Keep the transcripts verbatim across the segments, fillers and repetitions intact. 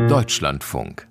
Deutschlandfunk.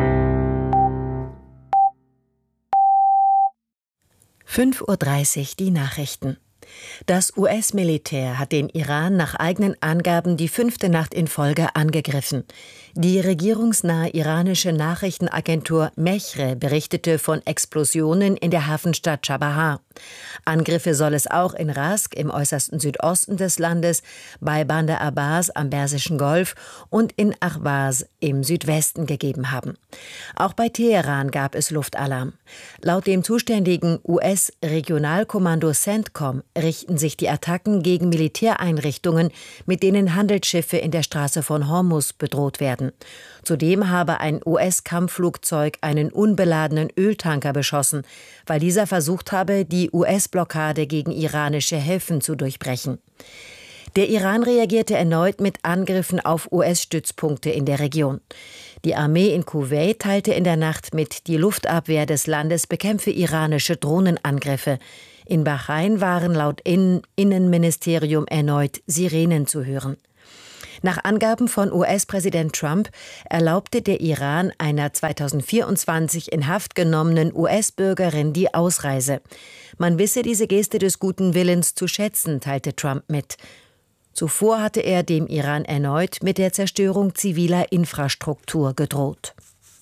fünf Uhr dreißig, die Nachrichten. Das U S-Militär hat den Iran nach eigenen Angaben die fünfte Nacht in Folge angegriffen. Die regierungsnahe iranische Nachrichtenagentur Mehre berichtete von Explosionen in der Hafenstadt Chabahar. Angriffe soll es auch in Rask im äußersten Südosten des Landes, bei Bandar Abbas am Persischen Golf und in Ahwaz im Südwesten gegeben haben. Auch bei Teheran gab es Luftalarm. Laut dem zuständigen U S-Regionalkommando CENTCOM richten sich die Attacken gegen Militäreinrichtungen, mit denen Handelsschiffe in der Straße von Hormuz bedroht werden. Zudem habe ein U S-Kampfflugzeug einen unbeladenen Öltanker beschossen, weil dieser versucht habe, die U S-Blockade gegen iranische Häfen zu durchbrechen. Der Iran reagierte erneut mit Angriffen auf U S-Stützpunkte in der Region. Die Armee in Kuwait teilte in der Nacht mit, die Luftabwehr des Landes bekämpfe iranische Drohnenangriffe. In Bahrain waren laut Innen- Innenministerium erneut Sirenen zu hören. Nach Angaben von U S-Präsident Trump erlaubte der Iran einer zweitausendvierundzwanzig in Haft genommenen U S-Bürgerin die Ausreise. Man wisse diese Geste des guten Willens zu schätzen, teilte Trump mit. Zuvor hatte er dem Iran erneut mit der Zerstörung ziviler Infrastruktur gedroht.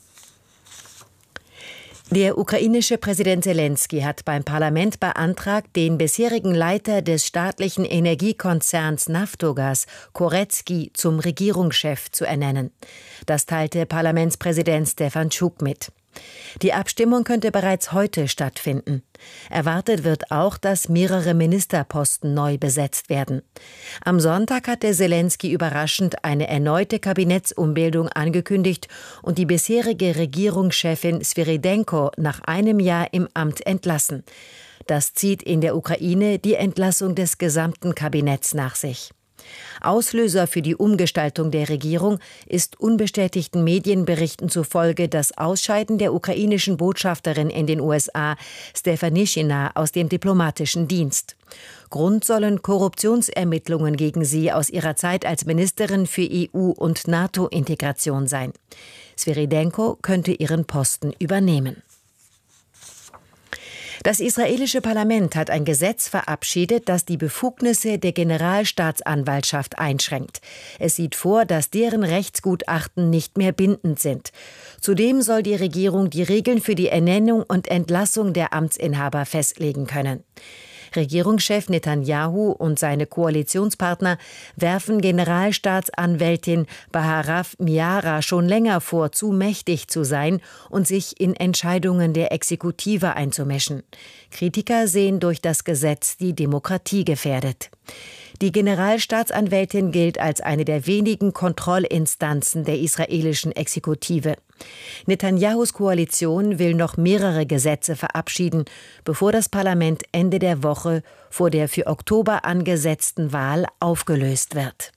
Der ukrainische Präsident Selenskyj hat beim Parlament beantragt, den bisherigen Leiter des staatlichen Energiekonzerns Naftogaz, Koretski, zum Regierungschef zu ernennen. Das teilte Parlamentspräsident Stefanschuk mit. Die Abstimmung könnte bereits heute stattfinden. Erwartet wird auch, dass mehrere Ministerposten neu besetzt werden. Am Sonntag hatte Selenskyj überraschend eine erneute Kabinettsumbildung angekündigt und die bisherige Regierungschefin Svyrydenko nach einem Jahr im Amt entlassen. Das zieht in der Ukraine die Entlassung des gesamten Kabinetts nach sich. Auslöser für die Umgestaltung der Regierung ist unbestätigten Medienberichten zufolge das Ausscheiden der ukrainischen Botschafterin in den U S A, Stefanischina, aus dem diplomatischen Dienst. Grund sollen Korruptionsermittlungen gegen sie aus ihrer Zeit als Ministerin für E U- und NATO-Integration sein. Svyrydenko könnte ihren Posten übernehmen. Das israelische Parlament hat ein Gesetz verabschiedet, das die Befugnisse der Generalstaatsanwaltschaft einschränkt. Es sieht vor, dass deren Rechtsgutachten nicht mehr bindend sind. Zudem soll die Regierung die Regeln für die Ernennung und Entlassung der Amtsinhaber festlegen können. Regierungschef Netanyahu und seine Koalitionspartner werfen Generalstaatsanwältin Baharav Miara schon länger vor, zu mächtig zu sein und sich in Entscheidungen der Exekutive einzumischen. Kritiker sehen durch das Gesetz die Demokratie gefährdet. Die Generalstaatsanwältin gilt als eine der wenigen Kontrollinstanzen der israelischen Exekutive. Netanyahus Koalition will noch mehrere Gesetze verabschieden, bevor das Parlament Ende der Woche vor der für Oktober angesetzten Wahl aufgelöst wird.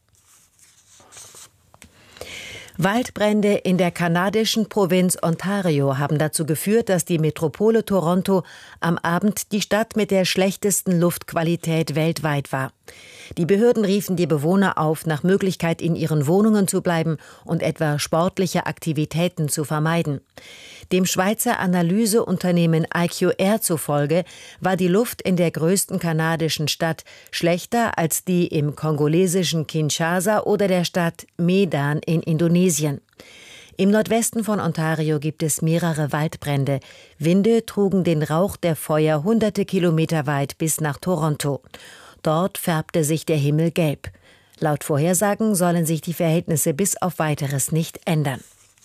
Waldbrände in der kanadischen Provinz Ontario haben dazu geführt, dass die Metropole Toronto am Abend die Stadt mit der schlechtesten Luftqualität weltweit war. Die Behörden riefen die Bewohner auf, nach Möglichkeit in ihren Wohnungen zu bleiben und etwa sportliche Aktivitäten zu vermeiden. Dem Schweizer Analyseunternehmen I Q R zufolge war die Luft in der größten kanadischen Stadt schlechter als die im kongolesischen Kinshasa oder der Stadt Medan in Indonesien. Im Nordwesten von Ontario gibt es mehrere Waldbrände. Winde trugen den Rauch der Feuer hunderte Kilometer weit bis nach Toronto. Dort färbte sich der Himmel gelb. Laut Vorhersagen sollen sich die Verhältnisse bis auf Weiteres nicht ändern.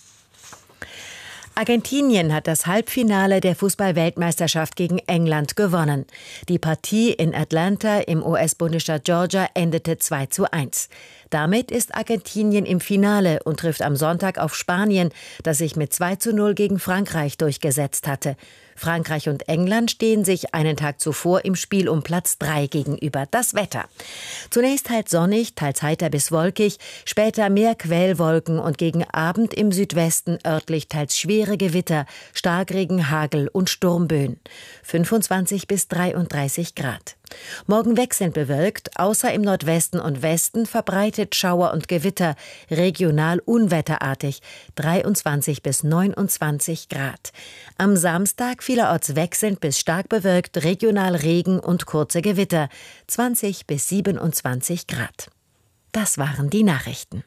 Argentinien hat das Halbfinale der Fußball-Weltmeisterschaft gegen England gewonnen. Die Partie in Atlanta im U S-Bundesstaat Georgia endete zwei zu eins. Damit ist Argentinien im Finale und trifft am Sonntag auf Spanien, das sich mit zwei zu null gegen Frankreich durchgesetzt hatte. Frankreich und England stehen sich einen Tag zuvor im Spiel um Platz drei gegenüber. Das Wetter. Zunächst teils sonnig, teils heiter bis wolkig, später mehr Quellwolken und gegen Abend im Südwesten örtlich teils schwere Gewitter, Starkregen, Hagel und Sturmböen. fünfundzwanzig bis dreiunddreißig Grad. Morgen wechselnd bewölkt, außer im Nordwesten und Westen verbreitet Schauer und Gewitter, regional unwetterartig, dreiundzwanzig bis neunundzwanzig Grad. Am Samstag vielerorts wechselnd bis stark bewölkt, regional Regen und kurze Gewitter, zwanzig bis siebenundzwanzig Grad. Das waren die Nachrichten.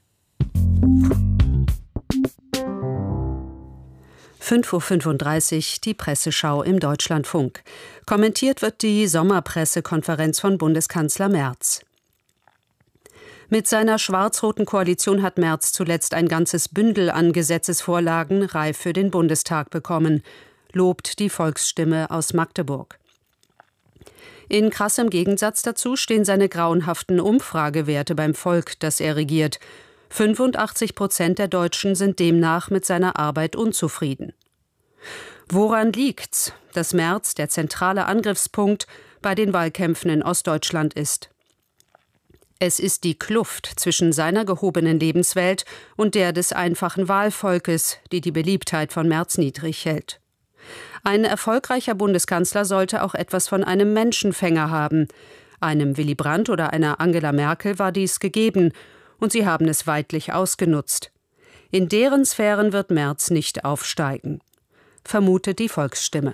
fünf Uhr fünfunddreißig, die Presseschau im Deutschlandfunk. Kommentiert wird die Sommerpressekonferenz von Bundeskanzler Merz. Mit seiner schwarz-roten Koalition hat Merz zuletzt ein ganzes Bündel an Gesetzesvorlagen reif für den Bundestag bekommen, lobt die Volksstimme aus Magdeburg. In krassem Gegensatz dazu stehen seine grauenhaften Umfragewerte beim Volk, das er regiert. fünfundachtzig Prozent der Deutschen sind demnach mit seiner Arbeit unzufrieden. Woran liegt's, dass Merz der zentrale Angriffspunkt bei den Wahlkämpfen in Ostdeutschland ist? Es ist die Kluft zwischen seiner gehobenen Lebenswelt und der des einfachen Wahlvolkes, die die Beliebtheit von Merz niedrig hält. Ein erfolgreicher Bundeskanzler sollte auch etwas von einem Menschenfänger haben. Einem Willy Brandt oder einer Angela Merkel war dies gegeben, und sie haben es weidlich ausgenutzt. In deren Sphären wird Merz nicht aufsteigen, vermutet die Volksstimme.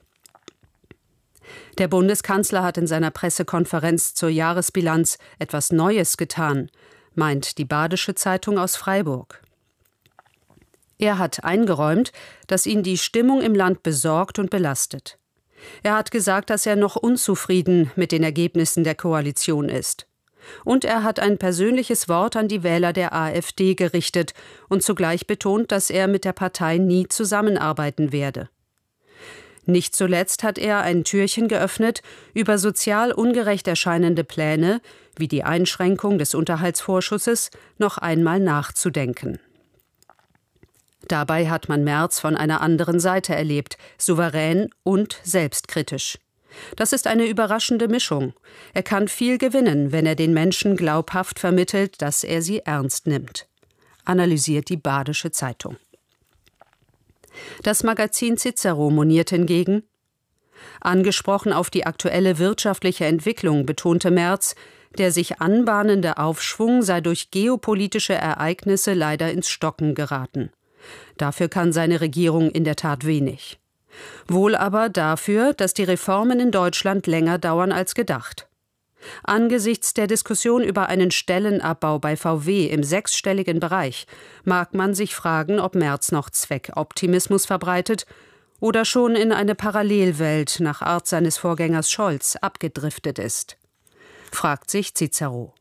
Der Bundeskanzler hat in seiner Pressekonferenz zur Jahresbilanz etwas Neues getan, meint die Badische Zeitung aus Freiburg. Er hat eingeräumt, dass ihn die Stimmung im Land besorgt und belastet. Er hat gesagt, dass er noch unzufrieden mit den Ergebnissen der Koalition ist. Und er hat ein persönliches Wort an die Wähler der AfD gerichtet und zugleich betont, dass er mit der Partei nie zusammenarbeiten werde. Nicht zuletzt hat er ein Türchen geöffnet, über sozial ungerecht erscheinende Pläne, wie die Einschränkung des Unterhaltsvorschusses, noch einmal nachzudenken. Dabei hat man Merz von einer anderen Seite erlebt, souverän und selbstkritisch. Das ist eine überraschende Mischung. Er kann viel gewinnen, wenn er den Menschen glaubhaft vermittelt, dass er sie ernst nimmt, analysiert die Badische Zeitung. Das Magazin Cicero moniert hingegen: Angesprochen auf die aktuelle wirtschaftliche Entwicklung betonte Merz, der sich anbahnende Aufschwung sei durch geopolitische Ereignisse leider ins Stocken geraten. Dafür kann seine Regierung in der Tat wenig. Wohl aber dafür, dass die Reformen in Deutschland länger dauern als gedacht. Angesichts der Diskussion über einen Stellenabbau bei V W im sechsstelligen Bereich mag man sich fragen, ob Merz noch Zweckoptimismus verbreitet oder schon in eine Parallelwelt nach Art seines Vorgängers Scholz abgedriftet ist. Fragt sich Cicero.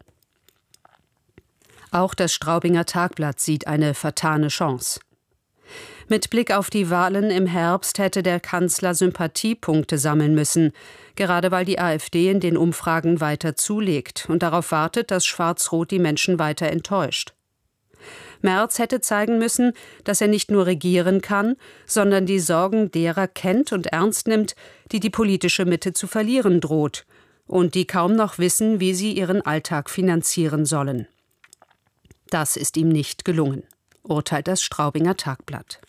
Auch das Straubinger Tagblatt sieht eine vertane Chance. Mit Blick auf die Wahlen im Herbst hätte der Kanzler Sympathiepunkte sammeln müssen, gerade weil die AfD in den Umfragen weiter zulegt und darauf wartet, dass Schwarz-Rot die Menschen weiter enttäuscht. Merz hätte zeigen müssen, dass er nicht nur regieren kann, sondern die Sorgen derer kennt und ernst nimmt, die die politische Mitte zu verlieren droht und die kaum noch wissen, wie sie ihren Alltag finanzieren sollen. Das ist ihm nicht gelungen, urteilt das Straubinger Tagblatt.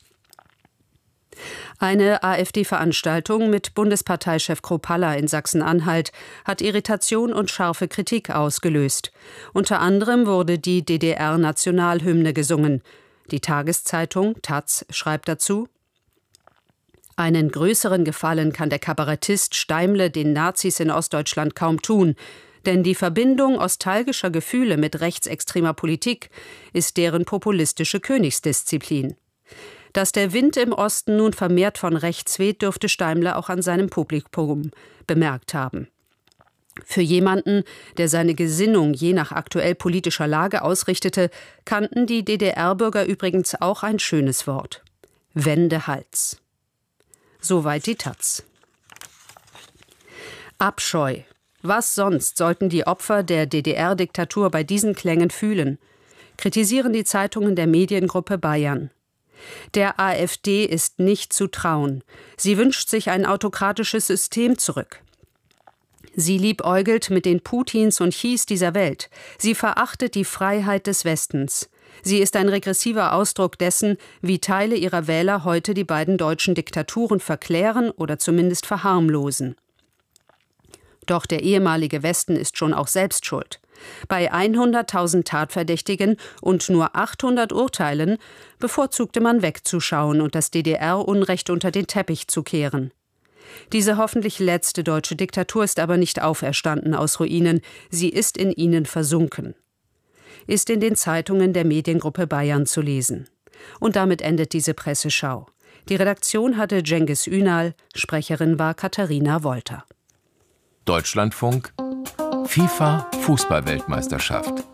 Eine AfD-Veranstaltung mit Bundesparteichef Kropalla in Sachsen-Anhalt hat Irritation und scharfe Kritik ausgelöst. Unter anderem wurde die D D R-Nationalhymne gesungen. Die Tageszeitung Taz schreibt dazu: Einen größeren Gefallen kann der Kabarettist Steimle den Nazis in Ostdeutschland kaum tun, denn die Verbindung nostalgischer Gefühle mit rechtsextremer Politik ist deren populistische Königsdisziplin. Dass der Wind im Osten nun vermehrt von rechts weht, dürfte Steimle auch an seinem Publikum bemerkt haben. Für jemanden, der seine Gesinnung je nach aktuell politischer Lage ausrichtete, kannten die D D R-Bürger übrigens auch ein schönes Wort: Wendehals. Soweit die Taz. Abscheu. Was sonst sollten die Opfer der D D R-Diktatur bei diesen Klängen fühlen? Kritisieren die Zeitungen der Mediengruppe Bayern. Der AfD ist nicht zu trauen. Sie wünscht sich ein autokratisches System zurück. Sie liebäugelt mit den Putins und Chis dieser Welt. Sie verachtet die Freiheit des Westens. Sie ist ein regressiver Ausdruck dessen, wie Teile ihrer Wähler heute die beiden deutschen Diktaturen verklären oder zumindest verharmlosen. Doch der ehemalige Westen ist schon auch selbst schuld. Bei hunderttausend Tatverdächtigen und nur achthundert Urteilen bevorzugte man wegzuschauen und das D D R-Unrecht unter den Teppich zu kehren. Diese hoffentlich letzte deutsche Diktatur ist aber nicht auferstanden aus Ruinen, sie ist in ihnen versunken. Ist in den Zeitungen der Mediengruppe Bayern zu lesen. Und damit endet diese Presseschau. Die Redaktion hatte Cengiz Ünal, Sprecherin war Katharina Wolter. Deutschlandfunk FIFA-Fußball-Weltmeisterschaft.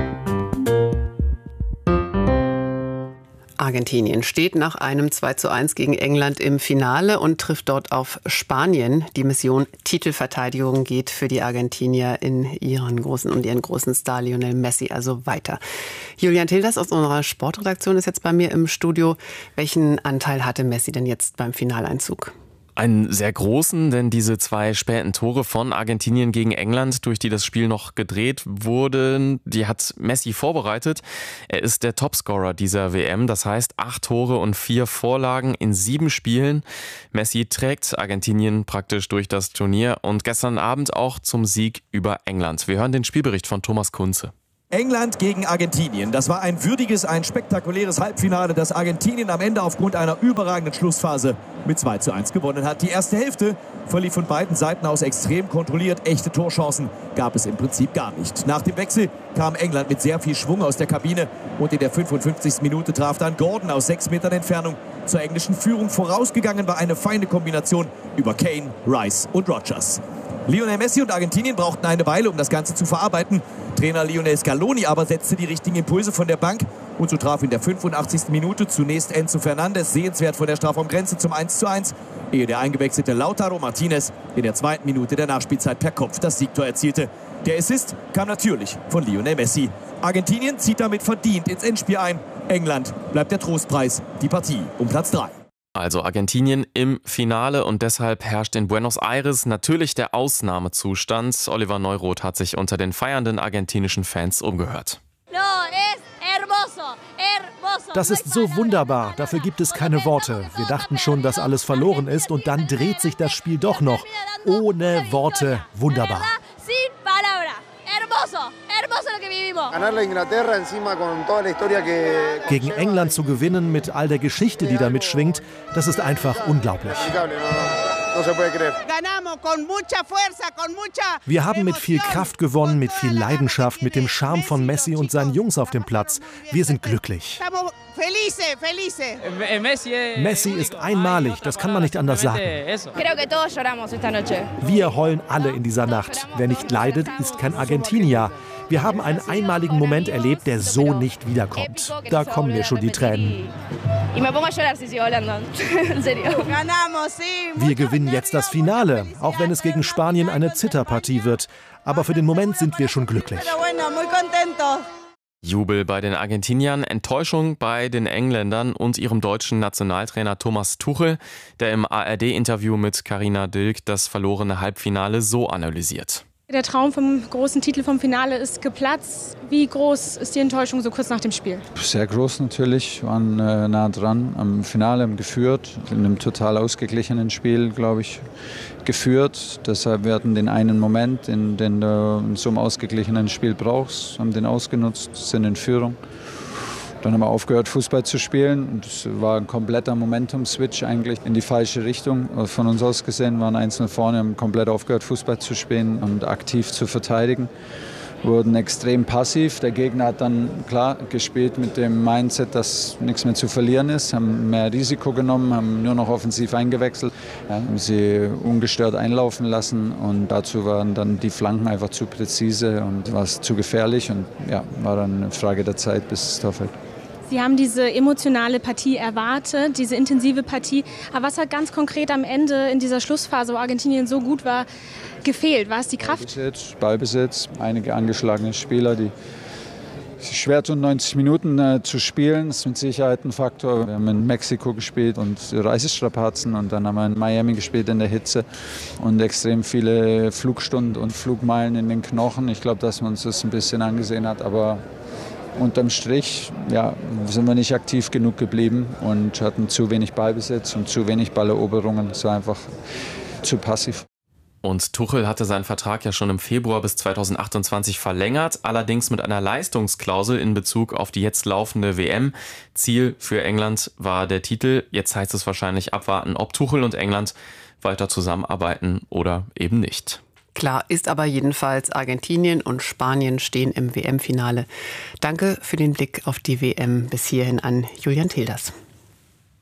Argentinien steht nach einem zwei zu eins gegen England im Finale und trifft dort auf Spanien. Die Mission Titelverteidigung geht für die Argentinier in ihren großen und ihren großen Star Lionel Messi also weiter. Julian Tilders aus unserer Sportredaktion ist jetzt bei mir im Studio. Welchen Anteil hatte Messi denn jetzt beim Finaleinzug? Einen sehr großen, denn diese zwei späten Tore von Argentinien gegen England, durch die das Spiel noch gedreht wurden, die hat Messi vorbereitet. Er ist der Topscorer dieser W M, das heißt acht Tore und vier Vorlagen in sieben Spielen. Messi trägt Argentinien praktisch durch das Turnier und gestern Abend auch zum Sieg über England. Wir hören den Spielbericht von Thomas Kunze. England gegen Argentinien. Das war ein würdiges, ein spektakuläres Halbfinale, das Argentinien am Ende aufgrund einer überragenden Schlussphase mit zwei zu eins gewonnen hat. Die erste Hälfte verlief von beiden Seiten aus extrem kontrolliert. Echte Torchancen gab es im Prinzip gar nicht. Nach dem Wechsel kam England mit sehr viel Schwung aus der Kabine und in der fünfundfünfzigsten Minute traf dann Gordon aus sechs Metern Entfernung zur englischen Führung. Vorausgegangen war eine feine Kombination über Kane, Rice und Rodgers. Lionel Messi und Argentinien brauchten eine Weile, um das Ganze zu verarbeiten. Trainer Lionel Scaloni aber setzte die richtigen Impulse von der Bank und so traf in der fünfundachtzigsten Minute zunächst Enzo Fernandes sehenswert von der Strafraumgrenze zum eins zu eins, ehe der eingewechselte Lautaro Martinez in der zweiten Minute der Nachspielzeit per Kopf das Siegtor erzielte. Der Assist kam natürlich von Lionel Messi. Argentinien zieht damit verdient ins Endspiel ein. England bleibt der Trostpreis, die Partie um Platz drei. Also Argentinien im Finale und deshalb herrscht in Buenos Aires natürlich der Ausnahmezustand. Oliver Neuroth hat sich unter den feiernden argentinischen Fans umgehört. Das ist so wunderbar, dafür gibt es keine Worte. Wir dachten schon, dass alles verloren ist und dann dreht sich das Spiel doch noch. Ohne Worte, wunderbar. Gegen England zu gewinnen mit all der Geschichte, die da mitschwingt, das ist einfach unglaublich. Wir haben mit viel Kraft gewonnen, mit viel Leidenschaft, mit dem Charme von Messi und seinen Jungs auf dem Platz. Wir sind glücklich. Messi ist einmalig, das kann man nicht anders sagen. Wir heulen alle in dieser Nacht. Wer nicht leidet, ist kein Argentinier. Wir haben einen einmaligen Moment erlebt, der so nicht wiederkommt. Da kommen mir schon die Tränen. Wir gewinnen jetzt das Finale, auch wenn es gegen Spanien eine Zitterpartie wird. Aber für den Moment sind wir schon glücklich. Jubel bei den Argentiniern, Enttäuschung bei den Engländern und ihrem deutschen Nationaltrainer Thomas Tuchel, der im A R D-Interview mit Carina Dilk das verlorene Halbfinale so analysiert. Der Traum vom großen Titel vom Finale ist geplatzt. Wie groß ist die Enttäuschung so kurz nach dem Spiel? Sehr groß natürlich, wir waren äh, nah dran am Finale, haben geführt, in einem total ausgeglichenen Spiel, glaube ich, geführt. Deshalb wir hatten den einen Moment, in den du in so einem ausgeglichenen Spiel brauchst, haben den ausgenutzt, sind in Führung. Dann haben wir aufgehört, Fußball zu spielen. Und es war ein kompletter Momentum-Switch eigentlich in die falsche Richtung. Von uns aus gesehen waren einzeln vorne, haben komplett aufgehört, Fußball zu spielen und aktiv zu verteidigen. Wurden extrem passiv. Der Gegner hat dann klar gespielt mit dem Mindset, dass nichts mehr zu verlieren ist. Haben mehr Risiko genommen, haben nur noch offensiv eingewechselt, ja, haben sie ungestört einlaufen lassen. Und dazu waren dann die Flanken einfach zu präzise und war es zu gefährlich. Und ja, war dann eine Frage der Zeit, bis das Tor fällt. Sie haben diese emotionale Partie erwartet, diese intensive Partie. Aber was hat ganz konkret am Ende in dieser Schlussphase, wo Argentinien so gut war, gefehlt? War es die Kraft? Ballbesitz, Ballbesitz, einige angeschlagene Spieler, die schwer tun, neunzig Minuten äh, zu spielen. Das ist mit Sicherheit ein Faktor. Wir haben in Mexiko gespielt und Reisestrapazen und dann haben wir in Miami gespielt in der Hitze und extrem viele Flugstunden und Flugmeilen in den Knochen. Ich glaube, dass man uns das ein bisschen angesehen hat, aber unterm Strich ja, sind wir nicht aktiv genug geblieben und hatten zu wenig Ballbesitz und zu wenig Balleroberungen. Es war einfach zu passiv. Und Tuchel hatte seinen Vertrag ja schon im Februar bis zweitausendachtundzwanzig verlängert, allerdings mit einer Leistungsklausel in Bezug auf die jetzt laufende W M. Ziel für England war der Titel. Jetzt heißt es wahrscheinlich abwarten, ob Tuchel und England weiter zusammenarbeiten oder eben nicht. Klar ist aber jedenfalls, Argentinien und Spanien stehen im W M-Finale. Danke für den Blick auf die W M bis hierhin an Julian Tilders.